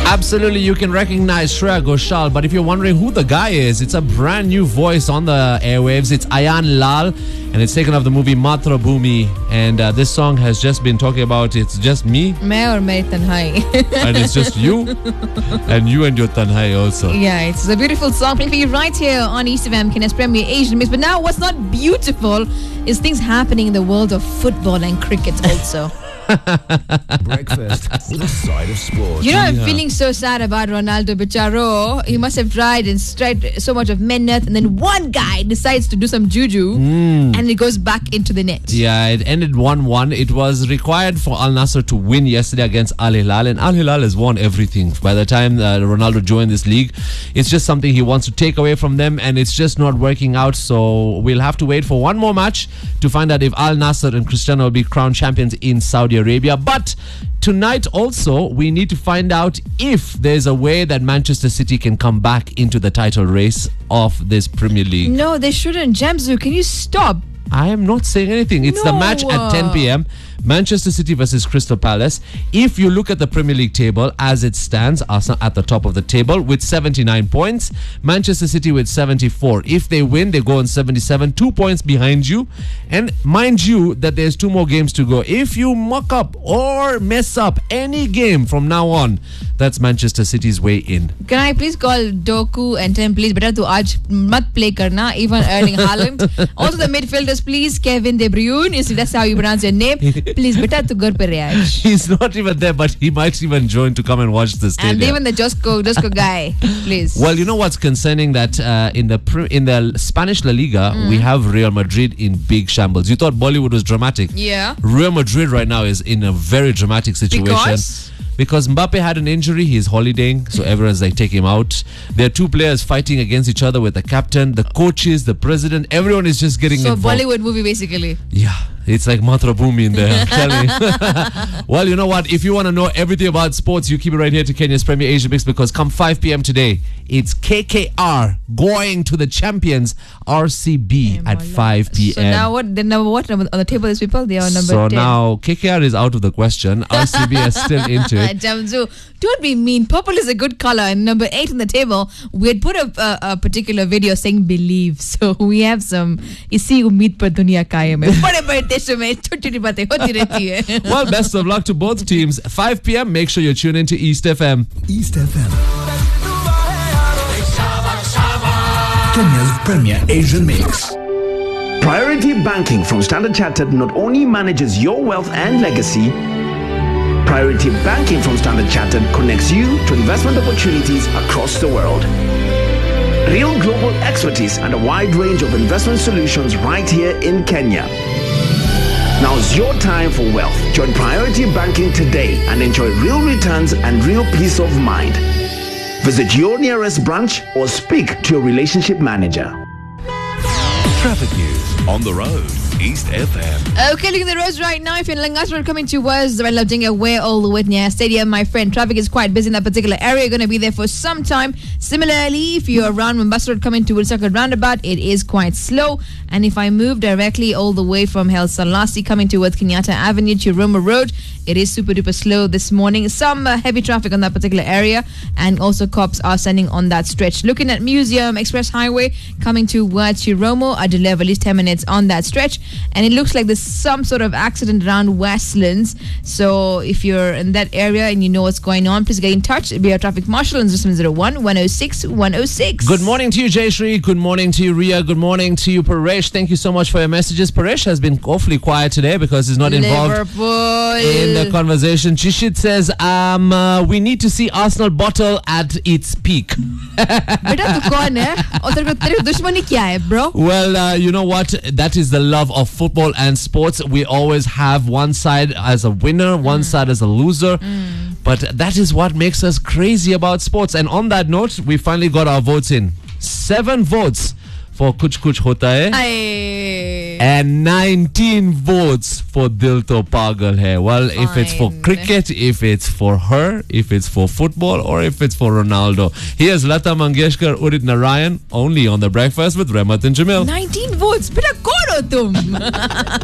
Absolutely, you can recognize Shreya Ghoshal, but if you're wondering who the guy is, it's a brand new voice on the airwaves. It's Ayan Lal, and it's taken off the movie Matra Bhumi. And this song has just been talking about it's just me. मैं और मेरी तन्हाई. And it's just you. And you and your tanhai also. Yeah, it's a beautiful song playing for you right here on East FM, Kenya's Premier Asian Mix. But now what's not beautiful is things happening in the world of football and cricket also. Breakfast with a side of sports. You know, I'm feeling so sad about Ronaldo Bicharo. He must have tried so much of mehnat, and then one guy decides to do some juju, and it goes back into the net. Yeah, it ended 1-1. It was required for Al Nassr to win yesterday against Al Hilal, and Al Hilal has won everything. By the time Ronaldo joined this league, it's just something he wants to take away from them, and it's just not working out. So we'll have to wait for one more match to find out if Al Nassr and Cristiano will be crowned champions in Saudi Arabia. But tonight also we need to find out if there's a way that Manchester City can come back into the title race of this Premier League. No, they shouldn't. Jamzu, can you stop? I am not saying anything. It's the match at 10 p.m. Manchester City versus Crystal Palace. If you look at the Premier League table as it stands, Arsenal at the top of the table with 79 points. Manchester City with 74. If they win, they go on 77, 2 points behind you. And mind you that there's 2 more games to go. If you muck up or mess up any game from now on, that's Manchester City's way in. Can I please call Doku and Tim, please, better to aaj mat play karna, even Erling Haaland. Also the midfielders, please, Kevin De Bruyne, if that's how you pronounce your name. Please, beta to ghar pe reaj. He's not even there, but he might even join to come and watch the stadium. And even the Josko guy, please. Well, you know what's concerning that in the Spanish La Liga, we have Real Madrid in big shambles. You thought Bollywood was dramatic. Yeah. Real Madrid right now is in a very dramatic situation. Because Mbappe had an injury, he's holidaying, so everyone's like, take him out. There are 2 players fighting against each other with the captain, the coaches, the president. Everyone is just getting involved. So Bollywood movie basically. Yeah. It's like Matra Bhumi in there, I'm telling you. Well, you know what? If you want to know everything about sports, you keep it right here to Kenya's Premier Asia Mix, because come 5 p.m. today, it's KKR going to the champions RCB at 5 p.m. So now what? The number what on the table is people? They are number 10. So now KKR is out of the question. RCB is still into it. Jamzu, don't be mean. Purple is a good color. And number 8 on the table, we had put a particular video saying believe. So we have some. Isi ummeed par duniya kaayam hai. Well, best of luck to both teams. 5 p.m. Make sure you tune in to East FM. East FM, Kenya's Premier Asian Mix. Priority Banking from Standard Chartered not only manages your wealth and legacy. Priority Banking from Standard Chartered connects you to investment opportunities across the world. Real global expertise and a wide range of investment solutions right here in Kenya. Now's your time for wealth. Join Priority Banking today and enjoy real returns and real peace of mind. Visit your nearest branch or speak to your relationship manager. Traffic news on the road. East FM. Okay, look at the roads right now. If you're in Langas Road coming towards Relajinga Way all the way near Stadium, my friend, traffic is quite busy in that particular area. You're going to be there for some time. Similarly, if you're around Mombasa Road coming towards Circle Roundabout, it is quite slow. And if I move directly all the way from El Salasi coming towards Kenyatta Avenue to Roma Road, it is super duper slow this morning. Some heavy traffic on that particular area, and also cops are standing on that stretch. Looking at Museum Express Highway coming towards Chiromo, a delay of at least 10 minutes on that stretch. And it looks like there's some sort of accident around Westlands. So if you're in that area and you know what's going on, please get in touch. Be our traffic marshal on 0701 106 106. Good morning to you, Jayashree. Good morning to you, Ria. Good morning to you, Paresh. Thank you so much for your messages. Paresh has been awfully quiet today because he's not involved in the conversation. Chishit says, we need to see Arsenal bottle at its peak. Beta, tu kaun hai? Aur tere dushmani kya hai, bro? Well, you know what? That is the love of football and sports. We always have one side as a winner, one side as a loser. But that is what makes us crazy about sports. And on that note, we finally got our votes in. 7 votes for Kuch Kuch Hota Hai. And 19 votes for Dil To Pagal Hai. Well, if it's for cricket, if it's for her, if it's for football, or if it's for Ronaldo. Here's Lata Mangeshkar, Udit Narayan, only on The Breakfast with Remat and Jamil. 19 votes. Beta, kaun ho tum?